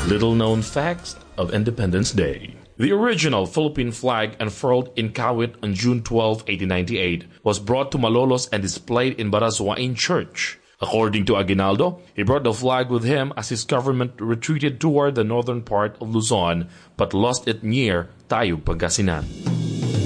Little-known facts of Independence Day. The original Philippine flag, unfurled in Kawit on June 12, 1898, was brought to Malolos and displayed in Baraswain Church. According to Aguinaldo, he brought the flag with him as his government retreated toward the northern part of Luzon but lost it near Tayug, Pangasinan.